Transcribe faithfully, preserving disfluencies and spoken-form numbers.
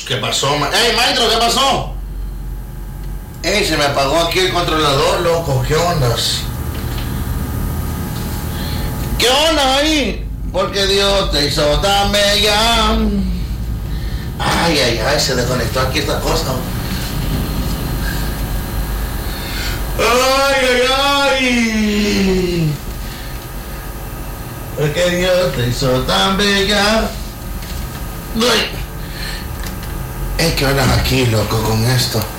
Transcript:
¿Qué pasó? Ma- ¡Ey, maestro, qué pasó! ¡Ey, se me apagó aquí el controlador, loco! ¿Qué ondas? ¿Qué onda ahí? Porque Dios te hizo tan bella. Ay, ay, ay, se desconectó aquí esta cosa. Ay, ay, ay. Porque Dios te hizo tan bella. Uy. Es que andas aquí, loco, con esto.